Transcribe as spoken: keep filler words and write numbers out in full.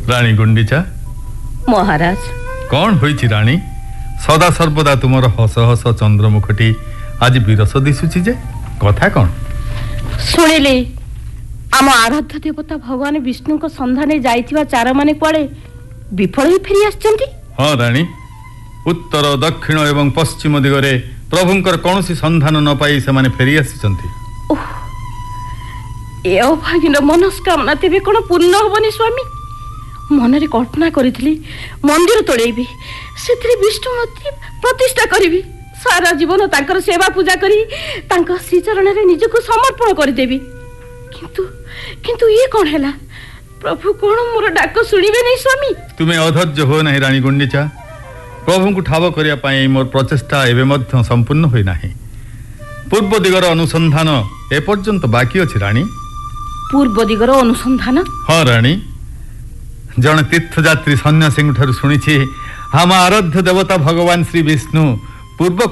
रानी गुंडीचा महाराज कौन होईछि रानी सदा सर्वदा तुमर हस हस चंद्रमुखटी आज विरस दिशुछि जे कथा कौन शुणिले आम आराध्य देवता भगवान विष्णु को संधाने जाइथिबा चार माने कुआडे विफल ही फेरी आछंती। हाँ रानी उत्तर दक्षिण एवं पश्चिम दिगरे प्रभुंकर कौनसी संधान न पाई से माने फेरी आछंती। ओह ए अभागिन मनस्कामना तेबे कोन पूर्ण होबनी स्वामी। मनरे कल्पना करिथिली मंदिर तोड़ेबी सेथि विष्णु मूर्ति प्रतिष्ठा करिवि सारा जीवन तांकर सेवा पूजा करी तांकर श्री चरण रे निजको समर्पण कर देबी किंतु किंतु ये कोन हैला प्रभु कोन मोर डाक सुनिबे नै स्वामी। तुमे अधैर्य हो नाही रानी गुंडीचा प्रभु को ठाव करिया पई मोर प्रचेष्टा एबे मध्य संपूर्ण होई नाही। पूर्व दिगर अनुसंधान ए पर्यंत बाकी अछि रानी। पूर्व दिगर अनुसंधान हाँ रानी जन तीर्थयात्री सन्यासी ठार शुणी हम आराध्य देवता भगवान श्री विष्णु पूर्व